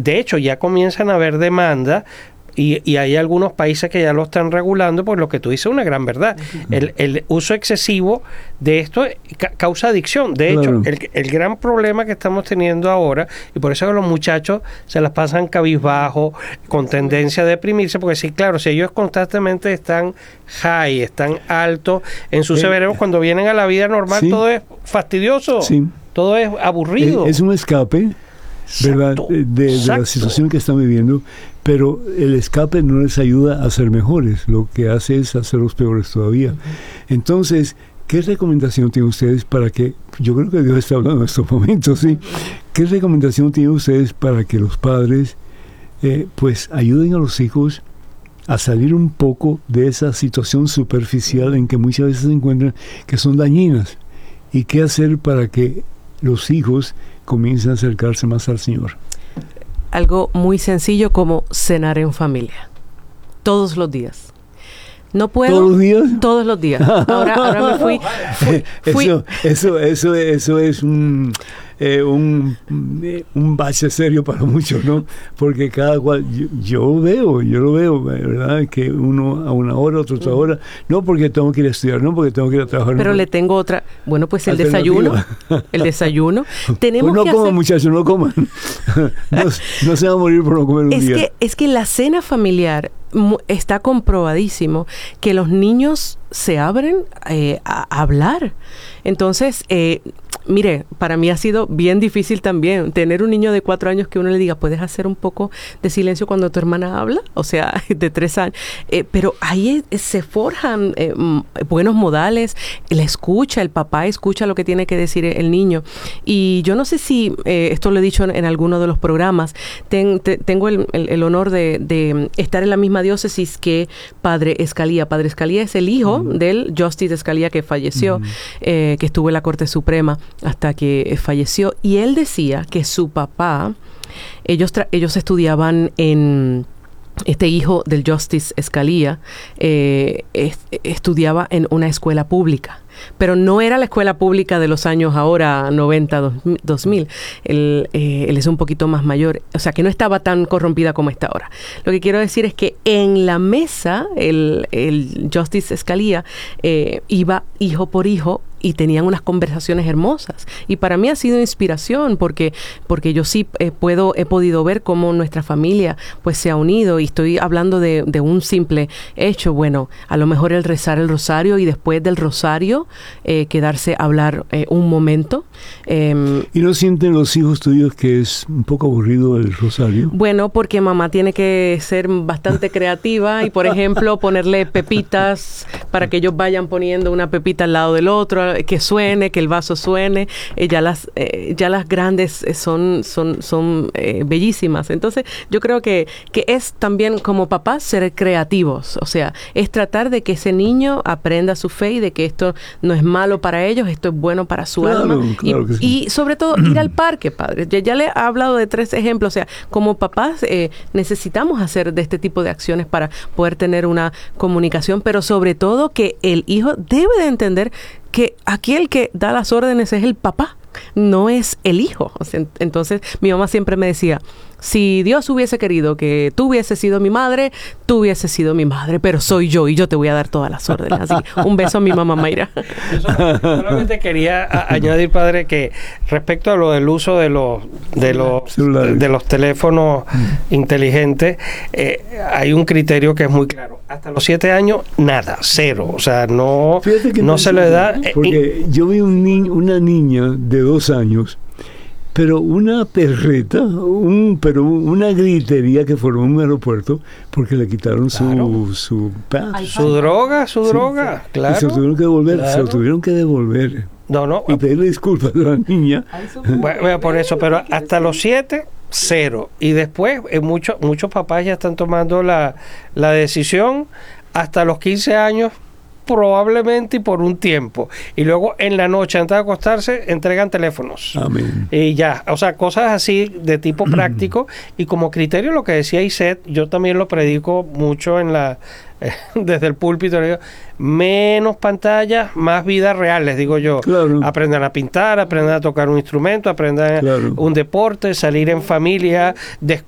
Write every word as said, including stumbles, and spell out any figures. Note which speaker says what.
Speaker 1: de hecho, ya comienzan a haber demandas. Y, y hay algunos países que ya lo están regulando, por lo que tú dices es una gran verdad. Uh-huh. El, el uso excesivo de esto ca- causa adicción. De
Speaker 2: claro.
Speaker 1: hecho, el, el gran problema que estamos teniendo ahora, y por eso que los muchachos se las pasan cabizbajo, con tendencia a deprimirse, porque sí, claro, si ellos constantemente están high, están altos en su eh, cerebro, cuando vienen a la vida normal, sí. todo es fastidioso,
Speaker 2: sí.
Speaker 1: todo es aburrido.
Speaker 2: Es, es un escape, ¿verdad?
Speaker 1: Exacto,
Speaker 2: de, de, de la situación que están viviendo, pero el escape no les ayuda a ser mejores, lo que hace es hacerlos peores todavía. Entonces, ¿qué recomendación tienen ustedes para que, yo creo que Dios está hablando en estos momentos, ¿sí? ¿Qué recomendación tienen ustedes para que los padres eh, pues ayuden a los hijos a salir un poco de esa situación superficial en que muchas veces se encuentran, que son dañinas? ¿Y qué hacer para que los hijos comiencen a acercarse más al Señor?
Speaker 3: Algo muy sencillo como cenar en familia. Todos los días. No puedo.
Speaker 2: ¿Todos los días?
Speaker 3: Todos los días. Ahora, ahora me fui. fui, fui.
Speaker 2: Eso, eso, eso, eso es un, eh, un, un bache serio para muchos, ¿no? Porque cada cual, yo, yo veo, yo lo veo, ¿verdad? Que uno a una hora, otro a otra hora. No porque tengo que ir a estudiar, no porque tengo que ir a trabajar.
Speaker 3: Pero
Speaker 2: no,
Speaker 3: le tengo otra. Bueno, pues el desayuno. El desayuno. Tenemos
Speaker 2: pues no
Speaker 3: que
Speaker 2: coman,
Speaker 3: hacer...
Speaker 2: muchachos, no coman. no, no se van a morir por no comer un
Speaker 3: es
Speaker 2: día.
Speaker 3: Que, es que la cena familiar está comprobadísimo que los niños se abren eh, a, a hablar. Entonces, eh, mire, para mí ha sido bien difícil también tener un niño de cuatro años que uno le diga, ¿puedes hacer un poco de silencio cuando tu hermana habla? O sea, de tres años. Eh, pero ahí es, se forjan eh, buenos modales, la escucha, el papá escucha lo que tiene que decir el niño. Y yo no sé si, eh, esto lo he dicho en, en alguno de los programas, ten, te, tengo el, el, el honor de, de estar en la misma diócesis que Padre Escalía. Padre Escalía es el hijo uh-huh. del Justice Escalía que falleció, uh-huh. eh, que estuvo en la Corte Suprema hasta que eh, falleció. Y él decía que su papá, ellos, tra- ellos estudiaban en... Este hijo del Justice Escalía eh, es, estudiaba en una escuela pública, pero no era la escuela pública de los años ahora noventa, dos mil. Él, eh, él es un poquito más mayor, o sea que no estaba tan corrompida como está ahora. Lo que quiero decir es que en la mesa el, el Justice Escalía eh, iba hijo por hijo y tenían unas conversaciones hermosas. Y para mí ha sido inspiración porque, porque yo sí eh, puedo, he podido ver cómo nuestra familia pues se ha unido, y estoy hablando de, de un simple hecho. Bueno, a lo mejor el rezar el rosario y después del rosario eh, quedarse a hablar eh, un momento. Eh,
Speaker 2: ¿Y no sienten los hijos tuyos que es un poco aburrido el rosario?
Speaker 3: Bueno, porque mamá tiene que ser bastante creativa y, por ejemplo, ponerle pepitas para que ellos vayan poniendo una pepita al lado del otro, que suene, que el vaso suene. Eh, ya las eh, ya las grandes son son son eh, bellísimas. Entonces, yo creo que que es también como papás ser creativos, o sea, es tratar de que ese niño aprenda su fe y de que esto no es malo para ellos, esto es bueno para su
Speaker 2: claro,
Speaker 3: alma.
Speaker 2: Claro
Speaker 3: y,
Speaker 2: sí.
Speaker 3: y sobre todo ir al parque, padre. Ya, ya le he hablado de tres ejemplos, o sea, como papás eh, necesitamos hacer de este tipo de acciones para poder tener una comunicación, pero sobre todo que el hijo debe de entender que aquí el que da las órdenes es el papá, no es el hijo. O sea, entonces mi mamá siempre me decía, si Dios hubiese querido que tú hubieses sido mi madre, tú hubieses sido mi madre, pero soy yo y yo te voy a dar todas las órdenes. Así que un beso a mi mamá Mayra.
Speaker 1: Yo solamente quería a, añadir, padre, que respecto a lo del uso de los de los de, de los teléfonos mm. inteligentes, eh, hay un criterio que es muy claro. Hasta los siete años, nada, cero. O sea, no, no se le da.
Speaker 2: Porque eh, yo vi un ni- una niña de dos años, pero una perreta, un, pero una gritería que formó un aeropuerto porque le quitaron claro. su su,
Speaker 1: pa, su droga, su sí, droga, sí. claro.
Speaker 2: Y se lo tuvieron que devolver, claro. se lo tuvieron que devolver.
Speaker 1: No, no.
Speaker 2: Y pedirle disculpas a la niña.
Speaker 1: Bueno, por eso, pero hasta los siete, cero. Y después, eh, muchos muchos papás ya están tomando la, la decisión hasta los quince años, probablemente y por un tiempo. Y luego en la noche, antes de acostarse, entregan teléfonos.
Speaker 2: Amén.
Speaker 1: Y ya, o sea, cosas así de tipo práctico. Y como criterio, lo que decía Iset, yo también lo predico mucho en la eh, desde el púlpito, digo, menos pantallas, más vida real, les digo yo.
Speaker 2: Claro.
Speaker 1: Aprendan a pintar, aprendan a tocar un instrumento, aprendan claro. un deporte, salir en familia, des-